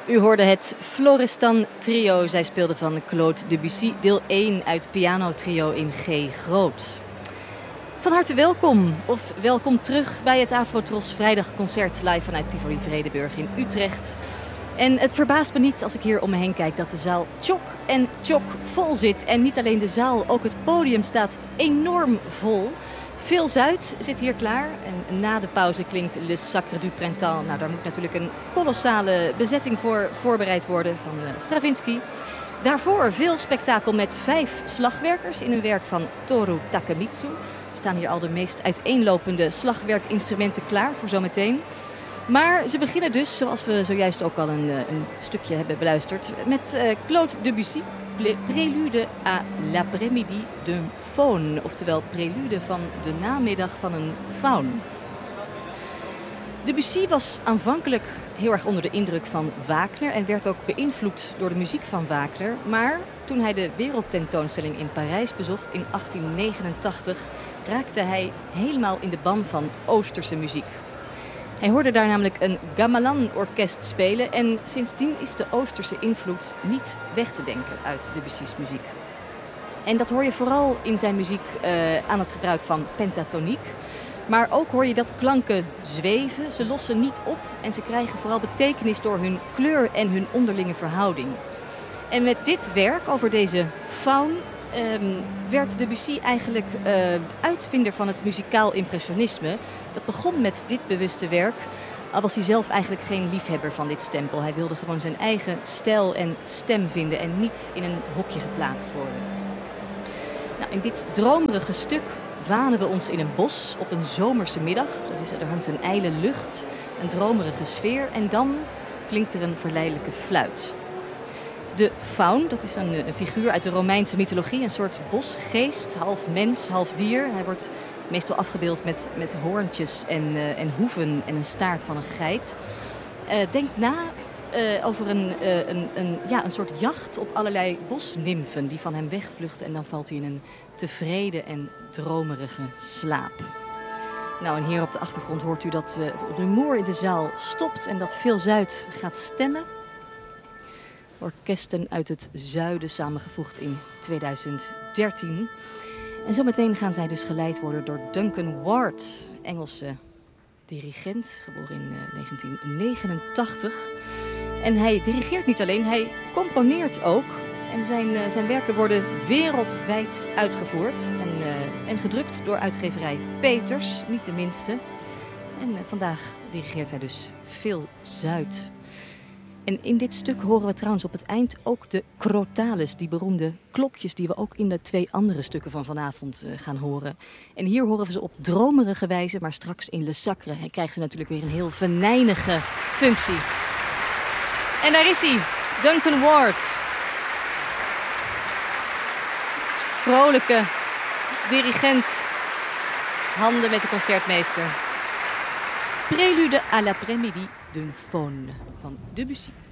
U hoorde het Florestan Trio. Zij speelden van Claude Debussy, deel 1 uit pianotrio in G groot. Van harte welkom, of welkom terug bij het Afrotros vrijdagconcert live vanuit Tivoli Vredenburg in Utrecht. En het verbaast me niet als ik hier om me heen kijk dat de zaal tjok vol zit. En niet alleen de zaal, ook het podium staat enorm vol. Veel Zuid zit hier klaar en na de pauze klinkt Le Sacre du Printemps. Nou, daar moet natuurlijk een kolossale bezetting voor voorbereid worden van Stravinsky. Daarvoor veel spektakel met 5 slagwerkers in een werk van Toru Takemitsu. Er staan hier al de meest uiteenlopende slagwerkinstrumenten klaar voor zometeen. Maar ze beginnen dus, zoals we zojuist ook al een stukje hebben beluisterd, met Claude Debussy, Prélude à l'après-midi d'un faune, oftewel prelude van de namiddag van een faun. Debussy was aanvankelijk heel erg onder de indruk van Wagner en werd ook beïnvloed door de muziek van Wagner. Maar toen hij de wereldtentoonstelling in Parijs bezocht in 1889, raakte hij helemaal in de ban van Oosterse muziek. Hij hoorde daar namelijk een gamelan-orkest spelen en sindsdien is de Oosterse invloed niet weg te denken uit Debussy's muziek. En dat hoor je vooral in zijn muziek aan het gebruik van pentatoniek. Maar ook hoor je dat klanken zweven, ze lossen niet op en ze krijgen vooral betekenis door hun kleur en hun onderlinge verhouding. En met dit werk over deze faun werd Debussy eigenlijk uitvinder van het muzikaal impressionisme. Dat begon met dit bewuste werk, al was hij zelf eigenlijk geen liefhebber van dit stempel. Hij wilde gewoon zijn eigen stijl en stem vinden en niet in een hokje geplaatst worden. Nou, in dit dromerige stuk wanen we ons in een bos op een zomerse middag. Er hangt een ijle lucht, een dromerige sfeer en dan klinkt er een verleidelijke fluit. De faun, dat is een figuur uit de Romeinse mythologie, een soort bosgeest, half mens, half dier. Hij wordt meestal afgebeeld met hoorntjes en hoeven en een staart van een geit. Denk na over een soort jacht op allerlei bosnimfen die van hem wegvluchten en dan valt hij in een tevreden en dromerige slaap. Nou, en hier op de achtergrond hoort u dat het rumoer in de zaal stopt en dat Veel Zuid gaat stemmen. Orkesten uit het zuiden samengevoegd in 2013. En zometeen gaan zij dus geleid worden door Duncan Ward, Engelse dirigent, geboren in 1989. En hij dirigeert niet alleen, hij componeert ook. En zijn werken worden wereldwijd uitgevoerd en gedrukt door uitgeverij Peters, niet de minste. En vandaag dirigeert hij dus Veel Zuid. En in dit stuk horen we trouwens op het eind ook de crotales, die beroemde klokjes die we ook in de 2 andere stukken van vanavond gaan horen. En hier horen we ze op dromerige wijze, maar straks in Le Sacre krijgen ze natuurlijk weer een heel venijnige functie. En daar is hij, Duncan Ward. Vrolijke dirigent, handen met de concertmeester. Prélude à l'après-midi d'un faune van Debussy.